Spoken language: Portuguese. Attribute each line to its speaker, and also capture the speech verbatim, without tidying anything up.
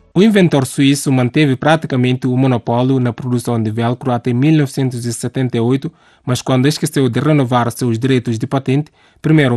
Speaker 1: O inventor suíço manteve praticamente o monopólio na produção de velcro até mil novecentos e setenta e oito, mas quando esqueceu de renovar seus direitos de patente, primeiro